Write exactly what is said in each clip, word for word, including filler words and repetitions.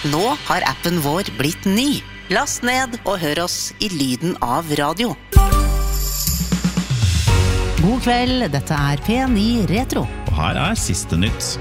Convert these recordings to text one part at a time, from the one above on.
Nå har appen vår blitt ny. Last ned og hør oss i lyden av radio. God kveld, dette er P ni Retro. Og her er siste nytt.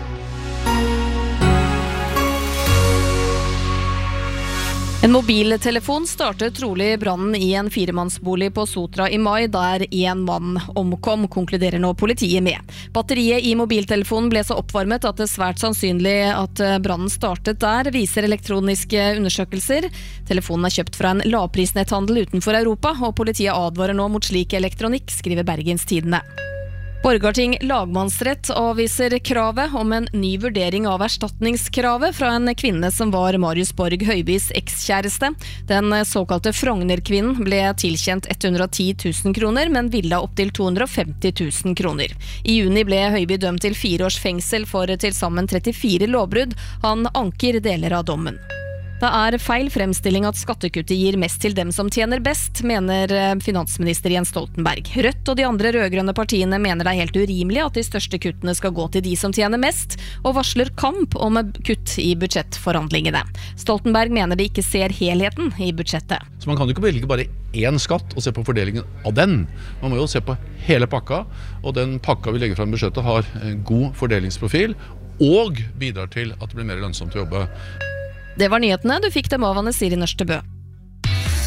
En mobiltelefon startet trolig brannen i en firemannsbolig på Sotra i mai, der en mann omkom, konkluderer nå politiet med. Batteriet i mobiltelefonen ble så oppvarmet at det er svært sannsynlig at brannen startet der, viser elektroniske undersøkelser. Telefonen er kjøpt fra en lavprisnetthandel utenfor Europa, og politiet advarer nå mot slik elektronikk, skriver Bergens Tidende. Borgarting lagmannsrett avviser kravet om en ny vurdering av erstatningskravet fra en kvinne som var Marius Borg Høibys ekskjæreste. Den såkalte Frogner-kvinnen ble tilkjent hundre og ti tusen kroner, men ville opp til to hundre og femti tusen kroner. I juni ble Høiby dømt til fire års fengsel for til sammen trettifire lovbrudd. Han anker deler av dommen. Det er feil fremstilling at skattekuttet gir mest til dem som tjener best, mener finansminister Jens Stoltenberg. Rødt og de andre rødgrønne partiene mener det er helt urimelig at de største kuttene skal gå til de som tjener mest, og varsler kamp om kutt i budsjettforhandlingene. Stoltenberg mener de ikke ser helheten i budsjettet. Så man kan jo ikke velge bare én skatt og se på fordelingen av den. Man må jo se på hele pakka, og den pakka vi legger fram i budsjettet har god fordelingsprofil, og bidrar til at det blir mer lønnsomt å jobbe. Det var nyhetene. Du fikk dem av Anne Siri Nørstebø.